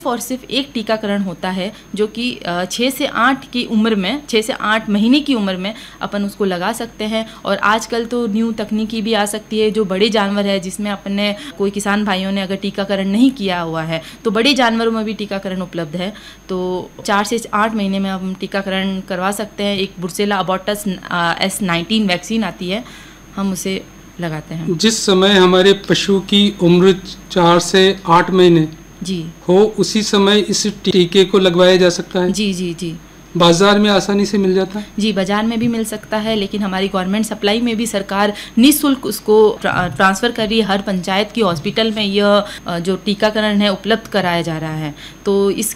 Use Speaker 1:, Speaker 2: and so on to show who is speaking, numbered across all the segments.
Speaker 1: और सिर्फ एक टीकाकरण होता है जो कि 6 से 8 की उम्र में, 6 से 8 महीने की उम्र में अपन उसको लगा सकते हैं। और आजकल तो न्यू तकनीकी भी आ सकती है, जो बड़े जानवर है जिसमें अपने कोई किसान भाइयों ने अगर टीकाकरण नहीं किया हुआ है तो बड़े जानवरों में भी टीकाकरण उपलब्ध है। तो 4 से 8 महीने में हम टीकाकरण करवा सकते हैं। एक ब्रुसेला अबॉर्टस S19 वैक्सीन आती है, हम उसे लगाते हैं।
Speaker 2: जिस समय हमारे पशु की उम्र 4 से 8 महीने
Speaker 1: जी
Speaker 2: हो, उसी समय इस टीके को लगवाया जा सकता है।
Speaker 1: जी जी जी
Speaker 2: बाजार में आसानी से मिल जाता है।
Speaker 1: जी, बाजार में भी मिल सकता है, लेकिन हमारी गवर्नमेंट सप्लाई में भी सरकार निःशुल्क उसको ट्रांसफ़र कर रही है। हर पंचायत की हॉस्पिटल में यह जो टीकाकरण है उपलब्ध कराया जा रहा है। तो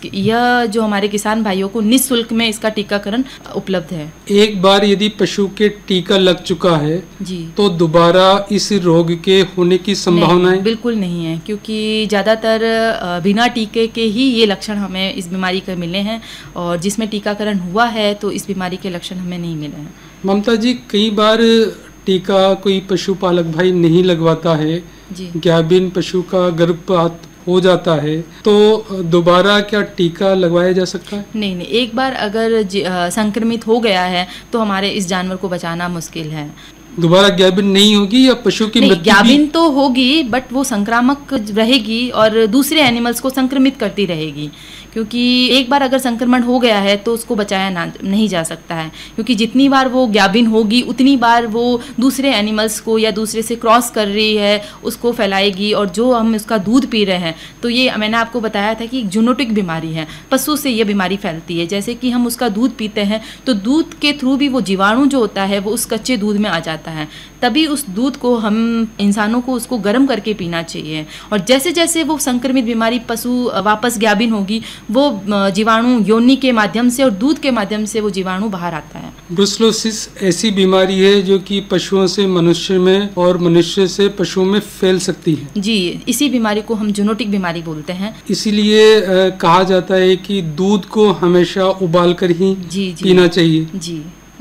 Speaker 1: यह जो हमारे किसान भाइयों को निःशुल्क में इसका टीकाकरण उपलब्ध है। एक
Speaker 2: बार यदि पशु के टीका लग चुका है
Speaker 1: जी तो
Speaker 2: दोबारा इस रोग के होने की संभावना
Speaker 1: बिल्कुल नहीं है, क्योंकि ज़्यादातर बिना टीके के ही ये लक्षण हमें इस बीमारी के मिले हैं, और जिसमें टीकाकरण हुआ है तो इस बीमारी के लक्षण हमें नहीं मिले हैं।
Speaker 2: ममता जी, कई बार टीका कोई पशुपालक भाई नहीं लगवाता है
Speaker 1: जी,
Speaker 2: गाभिन पशु का गर्भपात हो जाता है, तो दोबारा क्या टीका लगवाया जा सकता है?
Speaker 1: नहीं, एक बार अगर संक्रमित हो गया है तो हमारे इस जानवर को बचाना मुश्किल है।
Speaker 2: दोबारा गाभिन नहीं होगी या पशु की मृत्यु?
Speaker 1: गाभिन तो होगी, बट वो संक्रामक रहेगी और दूसरे एनिमल्स को संक्रमित करती रहेगी, क्योंकि एक बार अगर संक्रमण हो गया है तो उसको बचाया नहीं जा सकता है, क्योंकि जितनी बार वो गाभिन होगी उतनी बार वो दूसरे एनिमल्स को या दूसरे से क्रॉस कर रही है, उसको फैलाएगी। और जो हम उसका दूध पी रहे हैं, तो ये मैंने आपको बताया था कि एक जूनोटिक बीमारी है, पशु से ये बीमारी फैलती है। जैसे कि हम उसका दूध पीते हैं तो दूध के थ्रू भी वो जीवाणु जो होता है वो उस कच्चे दूध में आ जाता है, तभी उस दूध को हम इंसानों को उसको गर्म करके पीना चाहिए। और जैसे जैसे वो संक्रमित बीमारी पशु वापस गाभिन होगी, वो जीवाणु योनि के माध्यम से और दूध के माध्यम से वो जीवाणु बाहर आता है।
Speaker 2: ब्रुसेलोसिस ऐसी बीमारी है जो कि पशुओं से मनुष्य में और मनुष्य से पशुओं में फैल सकती है।
Speaker 1: जी, इसी बीमारी को हम जूनोटिक बीमारी बोलते हैं।
Speaker 2: इसीलिए कहा जाता है कि दूध को हमेशा उबाल कर ही पीना चाहिए।
Speaker 1: जी,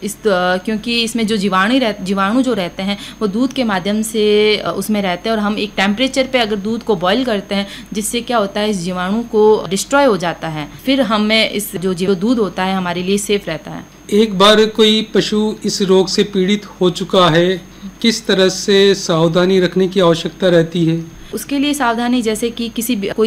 Speaker 1: क्योंकि इसमें जो जीवाणु जो रहते हैं वो दूध के माध्यम से उसमें रहते हैं, और हम एक टेम्परेचर पे अगर दूध को बॉईल करते हैं, जिससे क्या होता है, इस जीवाणु को डिस्ट्रॉय हो जाता है, फिर हमें इस जो दूध होता है हमारे लिए सेफ रहता है।
Speaker 2: एक बार कोई पशु इस रोग से पीड़ित हो चुका है, किस तरह से सावधानी रखने की आवश्यकता रहती है?
Speaker 1: उसके लिए सावधानी, जैसे कि कोई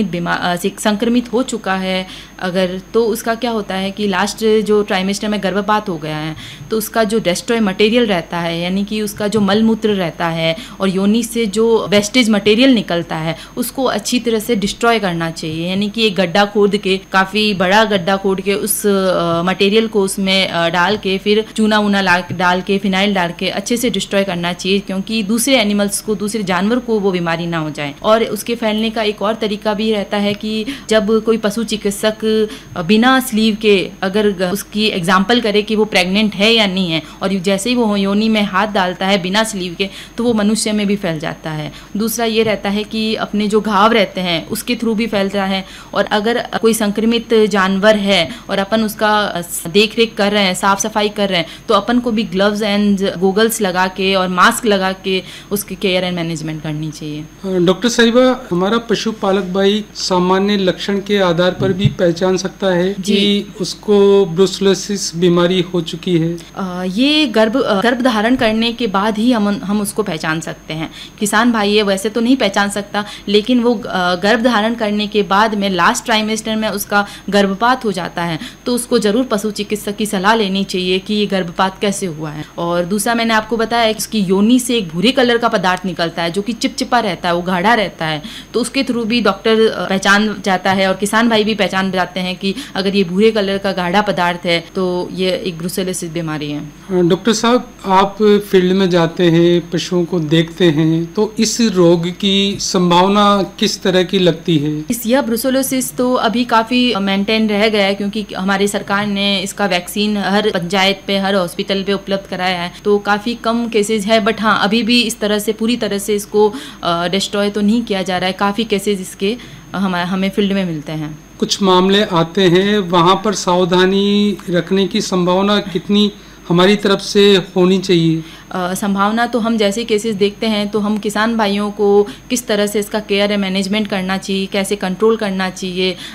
Speaker 1: संक्रमित हो चुका है अगर, तो उसका क्या होता है कि लास्ट जो ट्राइमेस्टर में गर्भपात हो गया है तो उसका जो डेस्ट्रॉय मटेरियल रहता है, यानी कि उसका जो मलमूत्र रहता है और योनि से जो वेस्टेज मटेरियल निकलता है, उसको अच्छी तरह से डिस्ट्रॉय करना चाहिए। यानी कि एक गड्ढा खोद के, काफ़ी बड़ा गड्ढा खोद के उस मटेरियल को उसमें डाल के, फिर चूना वूना डाल के, फिनाइल डाल के अच्छे से डिस्ट्रॉय करना चाहिए, क्योंकि दूसरे एनिमल्स को, दूसरे जानवर को वो बीमारी हो जाए। और उसके फैलने का एक और तरीका भी रहता है कि जब कोई पशु चिकित्सक बिना स्लीव के अगर उसकी एग्जाम्पल करे कि वो प्रेग्नेंट है या नहीं है, और जैसे ही वो योनि में हाथ डालता है बिना स्लीव के, तो वो मनुष्य में भी फैल जाता है। दूसरा ये रहता है कि अपने जो घाव रहते हैं उसके थ्रू भी फैलता है, और अगर कोई संक्रमित जानवर है और अपन उसका देख रेख कर रहे हैं, साफ सफाई कर रहे हैं, तो अपन को भी ग्लव्स एंड गोगल्स लगा के और मास्क लगा के उसकी केयर एंड मैनेजमेंट करनी चाहिए।
Speaker 2: डॉक्टर साहिबा, हमारा पशुपालक भाई सामान्य लक्षण के आधार पर भी पहचान सकता है कि उसको ब्रुसेलोसिस बीमारी हो चुकी है?
Speaker 1: ये गर्भ धारण करने के बाद ही हम उसको पहचान सकते हैं। किसान भाई है वैसे तो नहीं पहचान सकता, लेकिन वो गर्भ धारण करने के बाद में लास्ट ट्राइमेस्टर में उसका गर्भपात हो जाता है, तो उसको जरूर पशु चिकित्सक की सलाह लेनी चाहिए कि ये गर्भपात कैसे हुआ है। और दूसरा मैंने आपको बताया कि उसकी योनि से एक भूरे कलर का पदार्थ निकलता है जो कि चिपचिपा रहता है, वो गाढ़ा रहता है, तो उसके थ्रू भी डॉक्टर पहचान जाता है और किसान भाई भी पहचान जाते हैं कि अगर ये भूरे कलर का गाढ़ा पदार्थ है तो ये एक ब्रुसेलोसिस बीमारी है।
Speaker 2: डॉक्टर साहब, आप फील्ड में जाते हैं, पशुओं को देखते हैं, तो इस रोग की संभावना किस तरह की लगती है?
Speaker 1: यह ब्रुसेलोसिस तो अभी काफ़ी मेंटेन रह गया है, क्योंकि हमारी सरकार ने इसका वैक्सीन हर पंचायत पे, हर हॉस्पिटल पे उपलब्ध कराया है, तो काफ़ी कम केसेज है। बट हाँ, अभी भी इस तरह से पूरी तरह से इसको डिस्ट्रॉय तो नहीं किया जा रहा है। काफ़ी केसेज इसके हमें फील्ड में मिलते हैं।
Speaker 2: कुछ मामले आते हैं, वहाँ पर सावधानी रखने की संभावना कितनी हमारी तरफ से होनी चाहिए?
Speaker 1: संभावना तो हम जैसे केसेस देखते हैं तो हम किसान भाइयों को किस तरह से इसका केयर या मैनेजमेंट करना चाहिए, कैसे कंट्रोल करना चाहिए,